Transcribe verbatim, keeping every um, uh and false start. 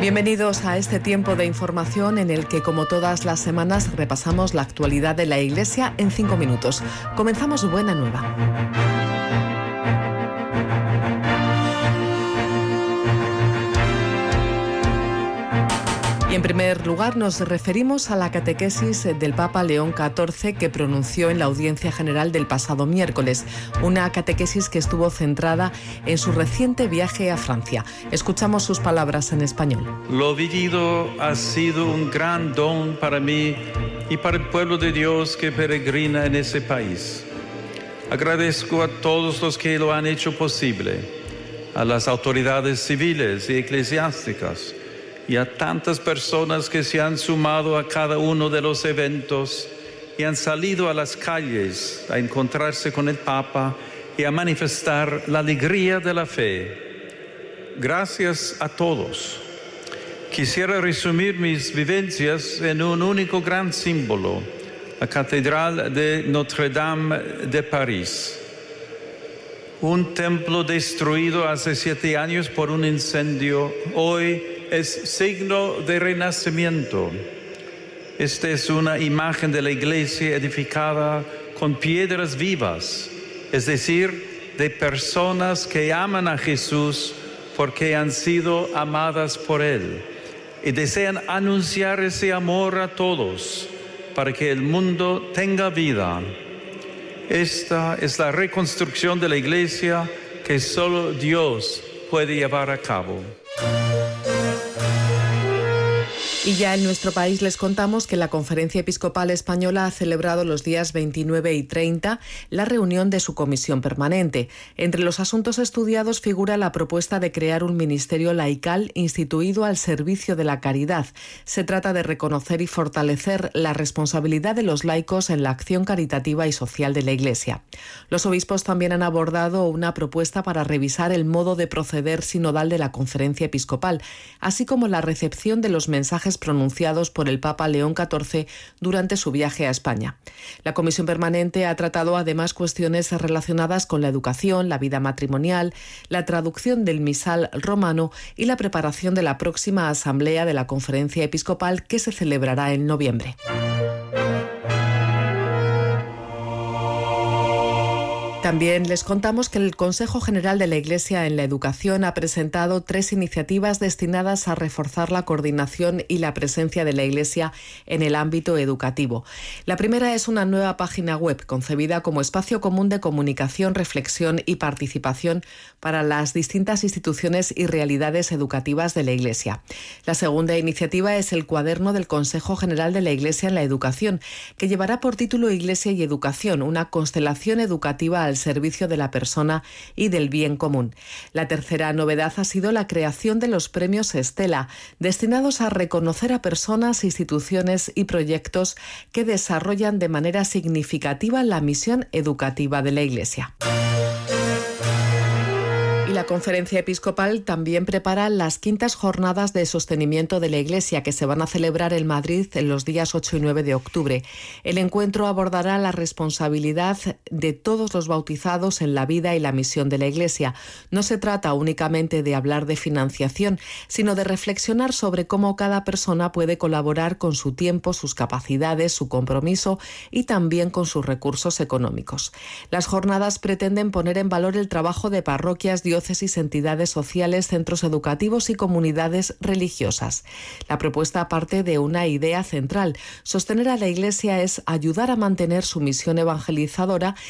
Bienvenidos a este tiempo de información en el que, como todas las semanas, repasamos la actualidad de la Iglesia en cinco minutos. Comenzamos Buena Nueva. Y en primer lugar nos referimos a la catequesis del Papa León catorce que pronunció en la audiencia general del pasado miércoles, una catequesis que estuvo centrada en su reciente viaje a Francia. Escuchamos sus palabras en español. Lo vivido ha sido un gran don para mí y para el pueblo de Dios que peregrina en ese país. Agradezco a todos los que lo han hecho posible, a las autoridades civiles y eclesiásticas, y a tantas personas que se han sumado a cada uno de los eventos y han salido a las calles a encontrarse con el Papa y a manifestar la alegría de la fe. Gracias a todos. Quisiera resumir mis vivencias en un único gran símbolo, la Catedral de Notre-Dame de París. Un templo destruido hace siete años por un incendio, hoy es signo de renacimiento. Esta es una imagen de la iglesia edificada con piedras vivas, es decir, de personas que aman a Jesús porque han sido amadas por Él y desean anunciar ese amor a todos para que el mundo tenga vida. Esta es la reconstrucción de la iglesia que solo Dios puede llevar a cabo. Y ya en nuestro país les contamos que la Conferencia Episcopal Española ha celebrado los días veintinueve y treinta la reunión de su comisión permanente. Entre los asuntos estudiados figura la propuesta de crear un ministerio laical instituido al servicio de la caridad. Se trata de reconocer y fortalecer la responsabilidad de los laicos en la acción caritativa y social de la Iglesia. Los obispos también han abordado una propuesta para revisar el modo de proceder sinodal de la Conferencia Episcopal, así como la recepción de los mensajes pronunciados por el Papa León catorce durante su viaje a España. La Comisión Permanente ha tratado además cuestiones relacionadas con la educación, la vida matrimonial, la traducción del misal romano y la preparación de la próxima asamblea de la Conferencia Episcopal que se celebrará en noviembre. También les contamos que el Consejo General de la Iglesia en la Educación ha presentado tres iniciativas destinadas a reforzar la coordinación y la presencia de la Iglesia en el ámbito educativo. La primera es una nueva página web concebida como espacio común de comunicación, reflexión y participación para las distintas instituciones y realidades educativas de la Iglesia. La segunda iniciativa es el cuaderno del Consejo General de la Iglesia en la Educación, que llevará por título Iglesia y Educación, una constelación educativa al servicio de la persona y del bien común. La tercera novedad ha sido la creación de los premios Estela, destinados a reconocer a personas, instituciones y proyectos que desarrollan de manera significativa la misión educativa de la Iglesia. Y la Conferencia Episcopal también prepara las quintas jornadas de sostenimiento de la Iglesia que se van a celebrar en Madrid en los días ocho y nueve de octubre. El encuentro abordará la responsabilidad de todos los bautizados en la vida y la misión de la Iglesia. No se trata únicamente de hablar de financiación, sino de reflexionar sobre cómo cada persona puede colaborar con su tiempo, sus capacidades, su compromiso y también con sus recursos económicos. Las jornadas pretenden poner en valor el trabajo de parroquias, diócesis, entidades sociales, centros educativos y comunidades religiosas. La propuesta parte de una idea central. Sostener a la Iglesia es ayudar a mantener su misión evangelizadora